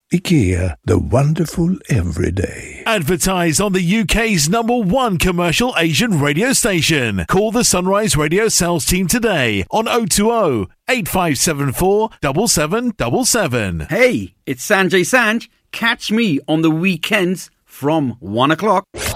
IKEA, the wonderful everyday. Advertise on the UK's #1 commercial Asian radio station. Call the Sunrise Radio sales team today on 020 8574 7777. Hey, it's Sanjay Sanj. Catch me on the weekends from 1 o'clock.